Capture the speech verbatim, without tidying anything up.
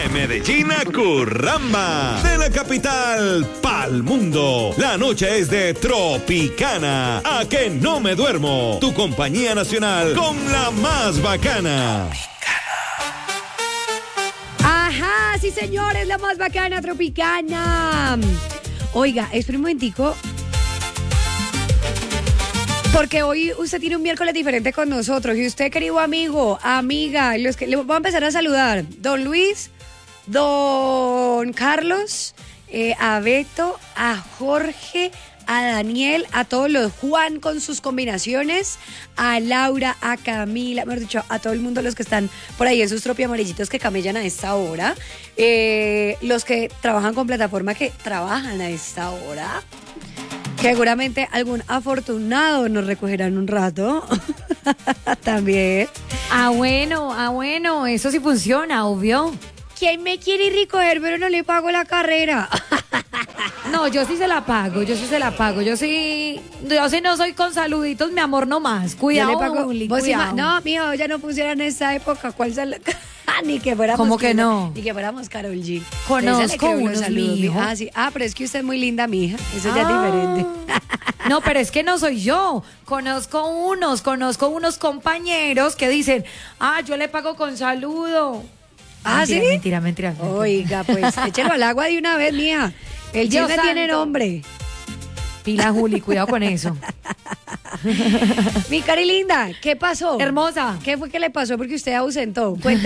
Medellín a Curramba. De la capital pa'l mundo. La noche es de Tropicana. A que no me duermo. Tu compañía nacional con la más bacana. Ajá, sí señores, la más bacana, Tropicana. Oiga, espera un momentico. Porque hoy usted tiene un miércoles diferente con nosotros. Y usted, querido amigo, amiga, los que le voy a empezar a saludar. Don Luis, don Carlos, eh, a Beto, a Jorge, a Daniel, a todos los Juan con sus combinaciones, a Laura, a Camila, mejor dicho, a todo el mundo, los que están por ahí en sus tropi amarillitos que camellan a esta hora, eh, los que trabajan con plataforma que trabajan a esta hora. Seguramente algún afortunado nos recogerá en un rato. También. Ah, bueno, ah, bueno, eso sí funciona, obvio. ¿Quién me quiere ir recoger pero no le pago la carrera? No, yo sí se la pago, yo sí se la pago. Yo sí, yo sí no soy con saluditos, mi amor, no más. Cuidado, Yo le pago, Juli, vos cuidado. ima- no, mijo, ya no funciona en esa época. ¿Cuál sal- Ni que fuéramos. ¿Cómo que no? Ni que fuéramos Karol G. Conozco Esa le creo unos, los saludos, mijo. mijo. Ah, sí. Ah, pero es que usted es muy linda, mija. Eso ya es Ah. diferente. No, pero es que no soy yo. Conozco unos, conozco unos compañeros que dicen, ah, yo le pago con saludo. Ah, mentira, ¿sí? Mentira, mentira, mentira. Oiga, pues échelo al agua de una vez, mija. El Dios chisme tiene santo. nombre. Pila, Juli, cuidado con eso. Mi cari linda, ¿qué pasó? Hermosa. ¿Qué fue que le pasó? Porque usted ausentó. Cuénteme.